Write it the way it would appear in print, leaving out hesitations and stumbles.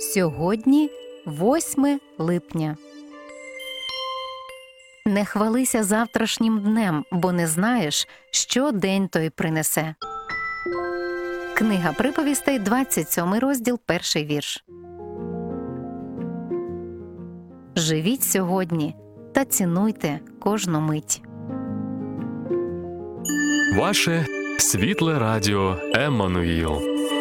Сьогодні 8 липня. Не хвалися завтрашнім днем, бо не знаєш, що день той принесе. Книга приповістей, 27 розділ, 1 вірш. Живіть сьогодні та цінуйте кожну мить. Ваше світле радіо Еммануїл.